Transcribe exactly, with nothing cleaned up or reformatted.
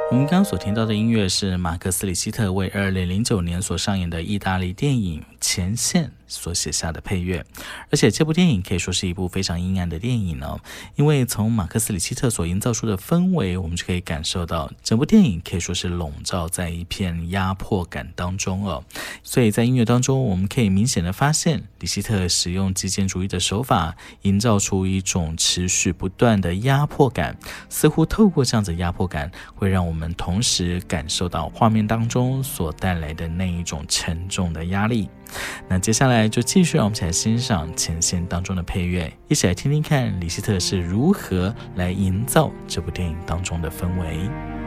我们刚刚所听到的音乐是马克思·里希特为二零零九年所上演的意大利电影《前线》所写下的配乐，而且这部电影可以说是一部非常阴暗的电影哦，因为从马克思·里希特所营造出的氛围，我们就可以感受到整部电影可以说是笼罩在一片压迫感当中哦。所以在音乐当中，我们可以明显的发现，里希特使用极简主义的手法，营造出一种持续不断的压迫感，似乎透过这样子的压迫感，会让我们同时感受到画面当中所带来的那一种沉重的压力。那接下来就继续让我们一起来欣赏前线当中的配乐，一起来听听看里希特是如何来营造这部电影当中的氛围。